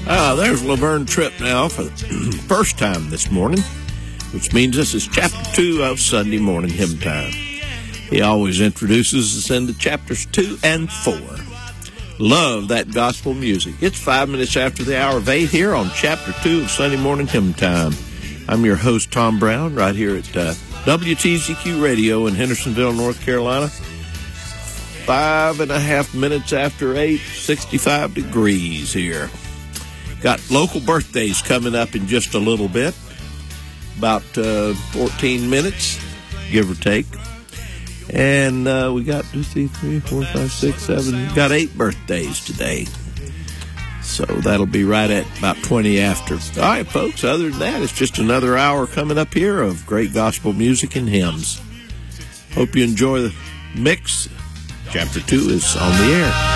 There's Laverne Tripp now for the first time this morning, which means this is chapter 2 of Sunday Morning Hymn Time. He always introduces us into chapters 2 and 4. Love that gospel music. It's 5 minutes after the hour of 8 here on chapter 2 of Sunday Morning Hymn Time. I'm your host, Tom Brown, right here at WTZQ Radio in Hendersonville, North Carolina. 5.5 minutes after 8, 65 degrees here. Got local birthdays coming up in just a little bit, about 14 minutes, give or take. And we got 2, 3, 4, 5, 6, 7, got 8 birthdays today. So that'll be right at about 20 after. All right, folks, other than that, it's just another hour coming up here of great gospel music and hymns. Hope you enjoy the mix. Chapter 2 is on the air.